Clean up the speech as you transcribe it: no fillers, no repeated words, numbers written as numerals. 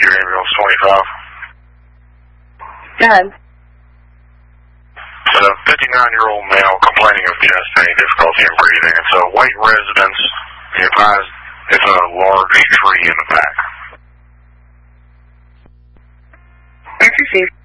Rescue Ambulance 25. Go ahead. It's a 59-year-old male complaining of chest pain, difficulty in breathing. It's a white residence. He advised it's a large tree in the back. That's received.